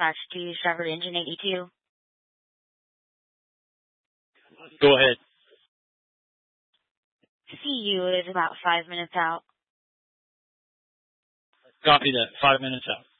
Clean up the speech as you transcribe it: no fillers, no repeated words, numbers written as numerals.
dispatch to Stratford Engine 82. Go ahead. CU is about 5 minutes out. Copy that. 5 minutes out.